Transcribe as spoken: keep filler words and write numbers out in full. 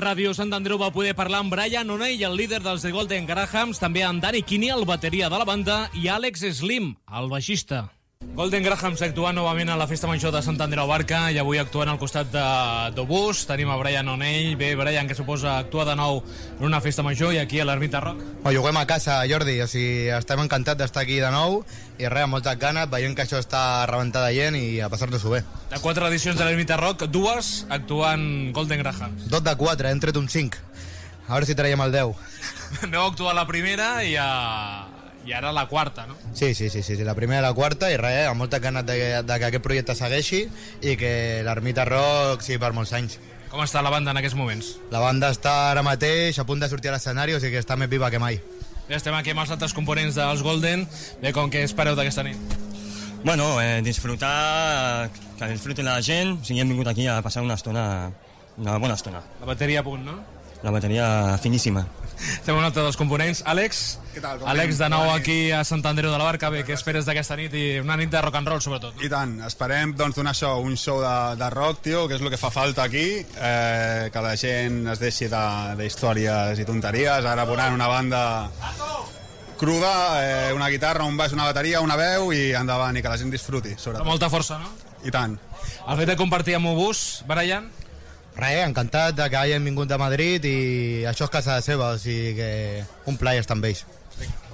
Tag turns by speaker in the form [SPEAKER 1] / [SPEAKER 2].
[SPEAKER 1] Ràdio Sant Andreu va poder parlar amb Brian O'Neill, el líder dels The Golden Grahams, també amb Danny Kinney, el bateria de la banda, i Alex Slim, el baixista. Golden Grahams actuant novament a la Festa Major de Sant Andreu Barca i avui actuant al costat d'Obús. Tenim a Brian O'Neill. Bé, Brian, que suposa actuar de nou en una Festa Major i aquí a l'Ermita Rock.
[SPEAKER 2] Ho juguem a casa, Jordi, o sigui, estem encantats d'estar aquí de nou i res, amb moltes ganes, veient que això està rebentat de gent i a passar-nos-ho bé.
[SPEAKER 1] De quatre edicions de l'Ermita Rock, dues actuant Golden Grahams.
[SPEAKER 2] Dos de quatre, hem tret un cinc. A veure si traiem el deu.
[SPEAKER 1] No actuar la primera i a... i ara la quarta, no?
[SPEAKER 2] Sí, sí, sí, sí, la primera i la quarta, i res, amb moltes ganes de, de que aquest projecte segueixi i que l'Ermita Rock sigui per molts anys.
[SPEAKER 1] Com està la banda en aquests moments?
[SPEAKER 2] La banda està ara mateix a punt de sortir a l'escenari, o sigui que està més viva que mai.
[SPEAKER 1] Bé, estem aquí amb els altres components dels Golden. Bé, com que espereu d'aquesta nit?
[SPEAKER 3] Bueno, eh, disfrutar, que disfruti la gent, o sigui, hem vingut aquí a passar una estona, una bona estona.
[SPEAKER 1] La bateria a punt, no?
[SPEAKER 3] La bateria finíssima.
[SPEAKER 1] Estem un altre dels components. Àlex?
[SPEAKER 4] Què tal?
[SPEAKER 1] Àlex, de nou aquí a Sant Andreu de la Barca. Bé, què esperes d'aquesta nit? I una nit de rock and roll, sobretot. No?
[SPEAKER 4] I tant. Esperem doncs, donar això, un show de, de rock, tio, que és el que fa falta aquí, eh, que la gent es deixi d'històries i tonteries. Ara posant una banda cruda, eh, una guitarra, un baix, una bateria, una veu i endavant, i que la gent disfruti. Sobretot.
[SPEAKER 1] Amb molta força, no?
[SPEAKER 4] I tant.
[SPEAKER 1] El fet de compartir amb Obús, Brian?
[SPEAKER 2] Res, encantat de que hagin vingut de Madrid i això és casa seva, o sigui que un plaer estar amb ells.
[SPEAKER 1] Vinga.